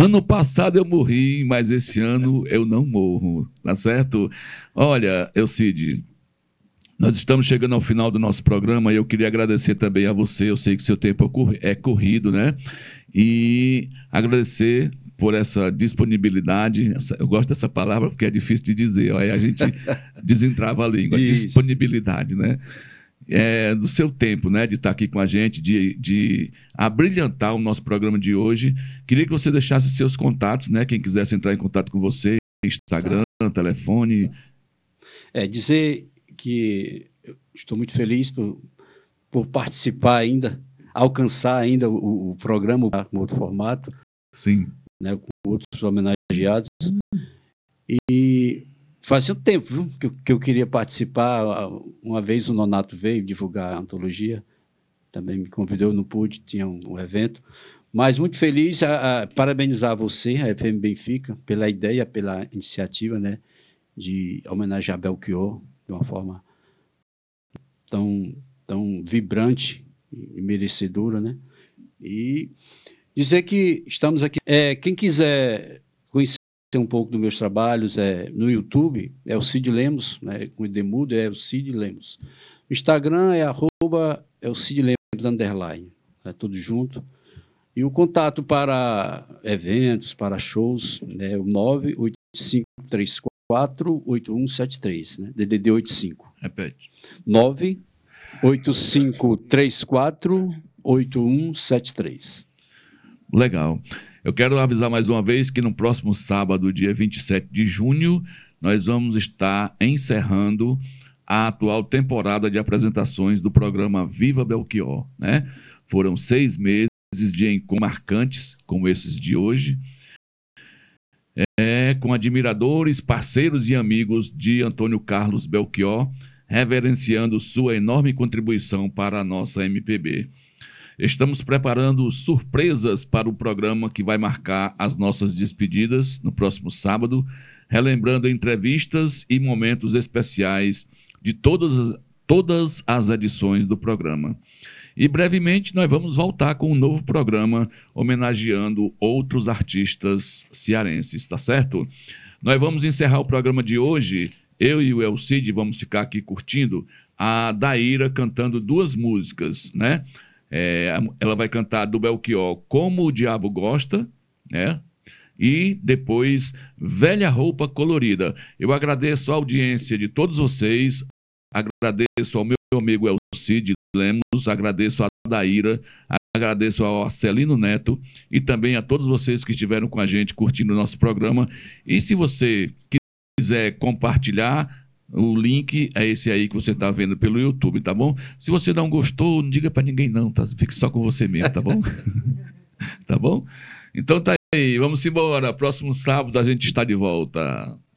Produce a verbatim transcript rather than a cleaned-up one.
Ano passado eu morri, mas esse ano eu não morro, tá certo? Olha, Elcide, nós estamos chegando ao final do nosso programa e eu queria agradecer também a você. Eu sei que seu tempo é corrido, né? E agradecer por essa disponibilidade. Essa, eu gosto dessa palavra porque é difícil de dizer. Aí a gente desentrava a língua. Isso. Disponibilidade, né? É, do seu tempo, né? De estar aqui com a gente, de, de abrilhantar o nosso programa de hoje. Queria que você deixasse seus contatos, né? Quem quisesse entrar em contato com você, Instagram, tá. telefone. É, dizer que eu estou muito feliz por, por participar ainda, alcançar ainda o, o programa com outro formato. Sim. Né, com outros homenageados. E fazia um tempo, viu, que, eu, que eu queria participar. Uma vez o Nonato veio divulgar a antologia, também me convidou, eu não pude, tinha um, um evento. Mas muito feliz, a, a, parabenizar você, a F M Benfica, pela ideia, pela iniciativa, né, de homenagear Belchior de uma forma tão, tão vibrante e merecedora, né? E dizer que estamos aqui. É, quem quiser conhecer um pouco dos meus trabalhos é, no YouTube, é o Cid Lemos, né, com o Demudo, é o Cid Lemos. O Instagram é arroba, é o Cid Lemos underline, é tudo junto. E o contato para eventos, para shows, é o nove oito cinco três quatro oito um sete três, né? D D D oitenta e cinco. Repete. nove oito cinco três quatro oito um sete três. Legal. Eu quero avisar mais uma vez que no próximo sábado, dia vinte e sete de junho, nós vamos estar encerrando a atual temporada de apresentações do programa Viva Belchior, né? Foram seis meses de encontros marcantes, como esses de hoje, é, com admiradores, parceiros e amigos de Antônio Carlos Belchior, reverenciando sua enorme contribuição para a nossa M P B. Estamos preparando surpresas para o programa que vai marcar as nossas despedidas no próximo sábado, relembrando entrevistas e momentos especiais de todas as, todas as edições do programa. E brevemente nós vamos voltar com um novo programa homenageando outros artistas cearenses, tá certo? Nós vamos encerrar o programa de hoje, eu e o Elcide vamos ficar aqui curtindo a Daíra cantando duas músicas, né? É, ela vai cantar do Belchior Como o Diabo Gosta, né? E depois Velha Roupa Colorida. Eu agradeço a audiência de todos vocês, agradeço ao meu amigo Elcide Lemos, agradeço a Daíra, agradeço ao Arcelino Neto e também a todos vocês que estiveram com a gente curtindo o nosso programa. E se você quiser compartilhar, o link é esse aí que você está vendo pelo YouTube, tá bom? Se você não gostou, não diga para ninguém não, tá? Fique só com você mesmo, tá bom? Tá bom? Então tá aí, vamos embora. Próximo sábado a gente está de volta.